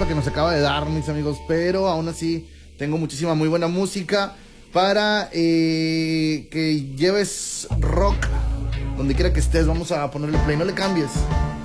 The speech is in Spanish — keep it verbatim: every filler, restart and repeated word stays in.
que nos acaba de dar, mis amigos, pero aún así tengo muchísima muy buena música para eh, que lleves rock donde quiera que estés. Vamos a ponerle play, no le cambies.